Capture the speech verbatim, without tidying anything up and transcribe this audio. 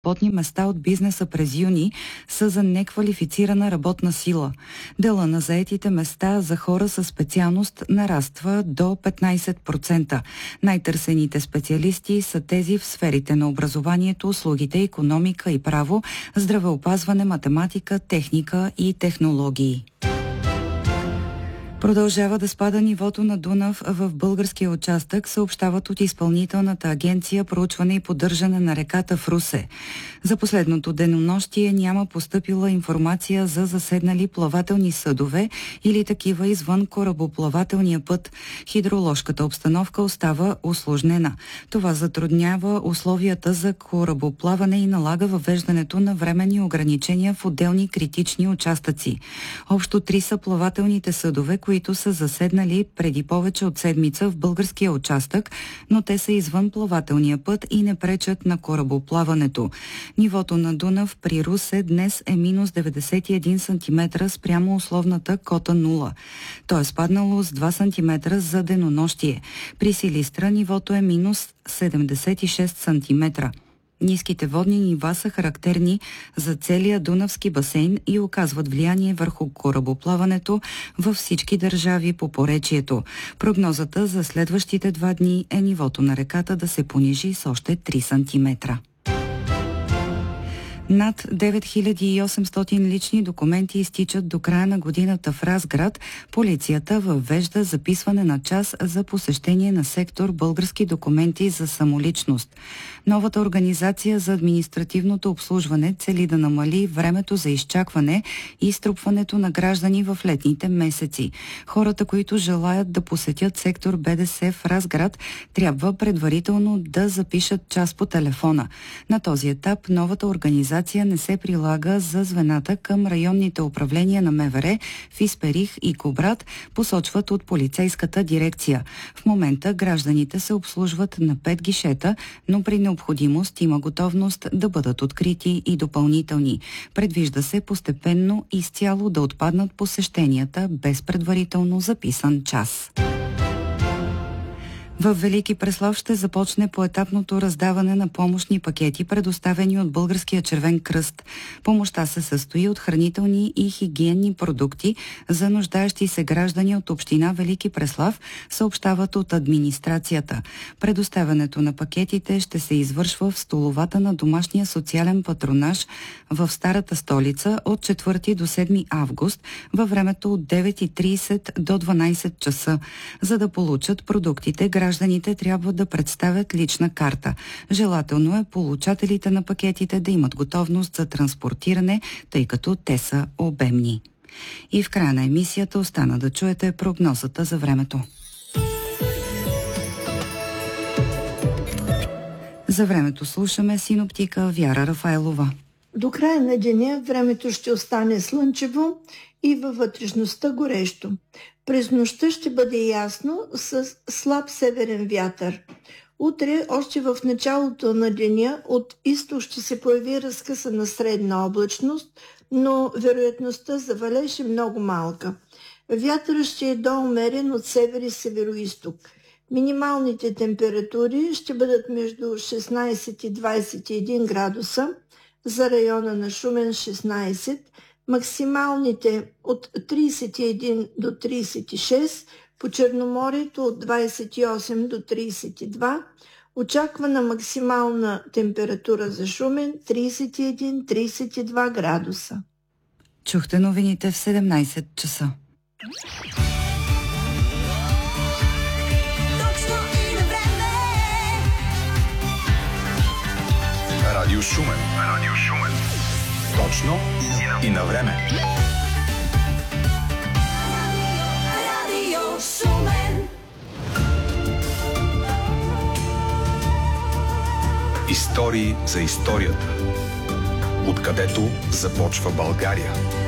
работни места от бизнеса през юни са за неквалифицирана работна сила. Дела на заетите места за хора със специалност нараства до петнайсет процента. Най-търсените специалисти са тези в сферите на образованието, услугите, икономика и право, здравеопазване, математика, техника и технологии. Продължава да спада нивото на Дунав в българския участък, съобщават от Изпълнителната агенция проучване и поддържане на реката в Русе. За последното денонощие няма постъпила информация за заседнали плавателни съдове или такива извън корабоплавателния път. Хидроложката обстановка остава усложнена. Това затруднява условията за корабоплаване и налага въвеждането на временни ограничения в отделни критични участъци. Общо три са плавателните съдове, които са заседнали преди повече от седмица в българския участък, но те са извън плавателния път и не пречат на корабоплаването. Нивото на Дунав при Русе днес е минус деветдесет и един сантиметра спрямо условната кота нула. То е спаднало с два сантиметра за денонощие. При Силистра нивото е минус седемдесет и шест сантиметра. Ниските водни нива са характерни за целия Дунавски басейн и оказват влияние върху корабоплаването във всички държави по поречието. Прогнозата за следващите два дни е нивото на реката да се понижи с още три сантиметра. Над девет хиляди и осемстотин лични документи изтичат до края на годината в Разград. Полицията въвежда записване на час за посещение на сектор български документи за самоличност. Новата организация за административното обслужване цели да намали времето за изчакване и струпването на граждани в летните месеци. Хората, които желаят да посетят сектор БДС в Разград, трябва предварително да запишат час по телефона. На този етап новата организация не се прилага за звената към районните управления на МВР в Исперих и Кубрат, посочват от полицейската дирекция. В момента гражданите се обслужват на пет гишета, но при необходимост има готовност да бъдат открити и допълнителни. Предвижда се постепенно изцяло да отпаднат посещенията без предварително записан час. В Велики Преслав ще започне поетапното раздаване на помощни пакети, предоставени от Българския червен кръст. Помощта се състои от хранителни и хигиенни продукти за нуждаещи се граждани от община Велики Преслав, съобщават от администрацията. Предоставянето на пакетите ще се извършва в столовата на домашния социален патронаж в Старата столица от четвърти до седми август във времето от девет и трийсет до дванайсет часа. За да получат продуктите, гражданите трябва да представят лична карта. Желателно е получателите на пакетите да имат готовност за транспортиране, тъй като те са обемни. И в края на емисията остана да чуете прогнозата за времето. За времето слушаме синоптика Вяра Рафаелова. До края на деня времето ще остане слънчево и във вътрешността горещо. През нощта ще бъде ясно с слаб северен вятър. Утре, още в началото на деня, от изток ще се появи разкъсана средна облачност, но вероятността за валеж е много малка. Вятърът ще е доумерен от север и североизток. Минималните температури ще бъдат между шестнайсет и двайсет и един градуса, за района на Шумен шестнайсет, максималните от трийсет и един до трийсет и шест, по Черноморието от двайсет и осем до трийсет и два, очаквана максимална температура за Шумен трийсет и един до трийсет и два градуса. Чухте новините в седемнайсет часа. Радио Шумен. Радио Шумен. Точно и на време. Радио Шумен. Истории за историята. Откъдето започва България.